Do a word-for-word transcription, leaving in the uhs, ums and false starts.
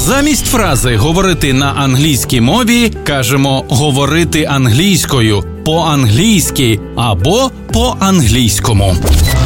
Замість фрази «говорити на англійській мові» кажемо «говорити англійською», «по-англійськи» або «по-англійському».